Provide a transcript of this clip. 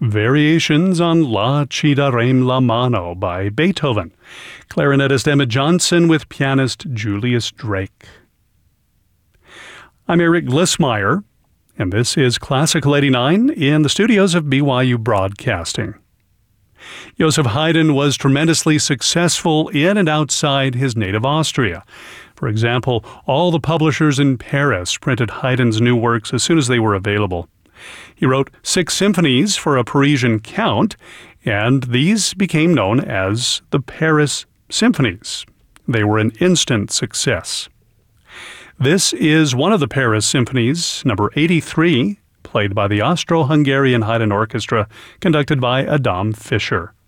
Variations on La Ci darem la mano by Beethoven. Clarinetist Emmett Johnson with pianist Julius Drake. I'm Eric Glissmeyer, and this is Classical 89 in the studios of BYU Broadcasting. Joseph Haydn was tremendously successful in and outside his native Austria. For example, all the publishers in Paris printed Haydn's new works as soon as they were available. He wrote 6 symphonies for a Parisian count, and these became known as the Paris Symphonies. They were an instant success. This is one of the Paris Symphonies, number 83, played by the Austro-Hungarian Haydn Orchestra, conducted by Adam Fischer.